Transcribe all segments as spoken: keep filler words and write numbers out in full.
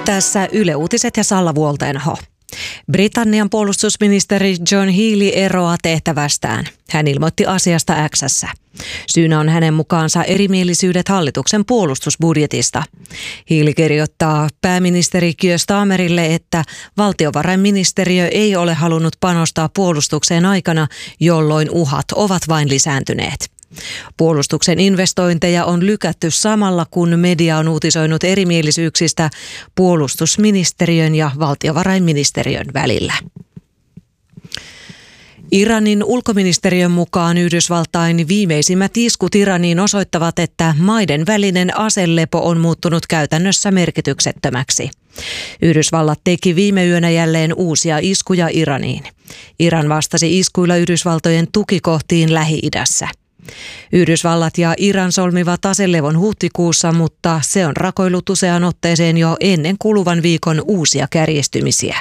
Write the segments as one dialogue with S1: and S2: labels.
S1: Tässä Yle Uutiset ja Salla Vuolteenho. Britannian puolustusministeri John Healey eroaa tehtävästään. Hän ilmoitti asiasta X:ssä. Syynä on hänen mukaansa erimielisyydet hallituksen puolustusbudjetista. Healey kirjoittaa pääministeri Keir Starmerille, että valtiovarainministeriö ei ole halunnut panostaa puolustukseen aikana, jolloin uhat ovat vain lisääntyneet. Puolustuksen investointeja on lykätty samalla, kun media on uutisoinut erimielisyyksistä puolustusministeriön ja valtiovarainministeriön välillä. Iranin ulkoministeriön mukaan Yhdysvaltain viimeisimmät iskut Iraniin osoittavat, että maiden välinen aselepo on muuttunut käytännössä merkityksettömäksi. Yhdysvallat teki viime yönä jälleen uusia iskuja Iraniin. Iran vastasi iskuilla Yhdysvaltojen tukikohtiin Lähi-idässä. Yhdysvallat ja Iran solmivat aselevon huhtikuussa, mutta se on rakoillut useaan otteeseen jo ennen kuluvan viikon uusia kärjistymisiä.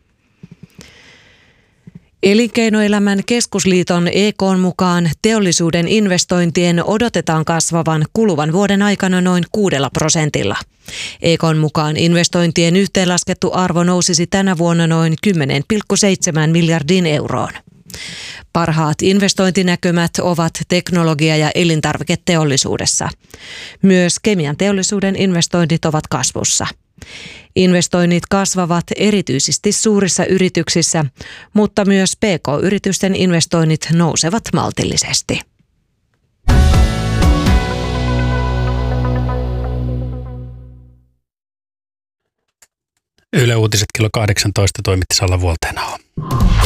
S1: Elinkeinoelämän keskusliiton E K:n mukaan teollisuuden investointien odotetaan kasvavan kuluvan vuoden aikana noin kuudella prosentilla. E K:n mukaan investointien yhteenlaskettu arvo nousisi tänä vuonna noin kymmenen pilkku seitsemän miljardin euroon. Parhaat investointinäkymät ovat teknologia- ja elintarviketeollisuudessa. Myös kemian teollisuuden investoinnit ovat kasvussa. Investoinnit kasvavat erityisesti suurissa yrityksissä, mutta myös P K-yritysten investoinnit nousevat maltillisesti.
S2: Yle Uutiset kello kahdeksantoista toimitti Salla Vuolteenho.